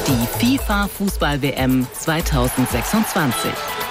Die FIFA Fußball-WM 2026.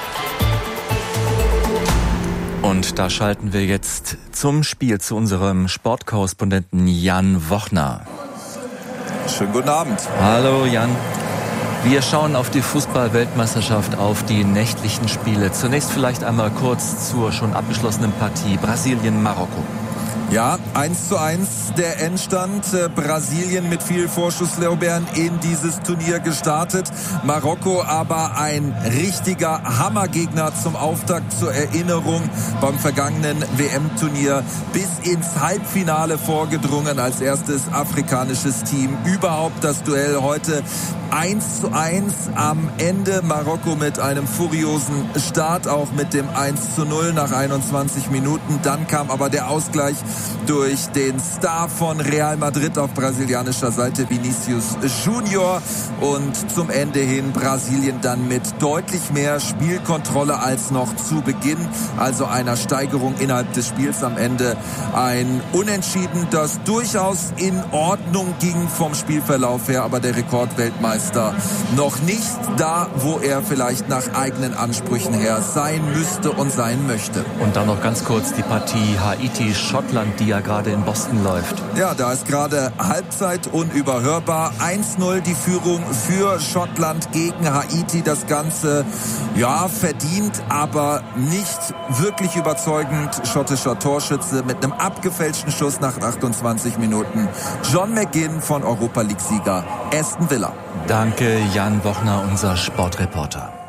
Und da schalten wir jetzt zum Spiel zu unserem Sportkorrespondenten Jan Wochner. Schönen guten Abend. Hallo Jan. Wir schauen auf die Fußball-Weltmeisterschaft, auf die nächtlichen Spiele. Zunächst vielleicht einmal kurz zur schon abgeschlossenen Partie Brasilien-Marokko. Ja, 1:1 der Endstand. Brasilien mit viel Vorschusslorbeeren in dieses Turnier gestartet. Marokko aber ein richtiger Hammergegner zum Auftakt, zur Erinnerung beim vergangenen WM-Turnier. Bis ins Halbfinale vorgedrungen als erstes afrikanisches Team. Überhaupt das Duell heute 1:1 am Ende. Marokko mit einem furiosen Start, auch mit dem 1:0 nach 21 Minuten. Dann kam aber der Ausgleich durch den Star von Real Madrid auf brasilianischer Seite, Vinicius Junior. Und zum Ende hin Brasilien dann mit deutlich mehr Spielkontrolle als noch zu Beginn. Also einer Steigerung innerhalb des Spiels am Ende. Ein Unentschieden, das durchaus in Ordnung ging vom Spielverlauf her, aber der Rekordweltmeister noch nicht da, wo er vielleicht nach eigenen Ansprüchen her sein müsste und sein möchte. Und dann noch ganz kurz die Partie Haiti-Schottland, die ja gerade in Boston läuft. Ja, da ist gerade Halbzeit, unüberhörbar. 1:0 die Führung für Schottland gegen Haiti. Das Ganze, ja, verdient, aber nicht wirklich überzeugend. Schottischer Torschütze mit einem abgefälschten Schuss nach 28 Minuten. John McGinn von Europa-League-Sieger Aston Villa. Danke, Jan Wochner, unser Sportreporter.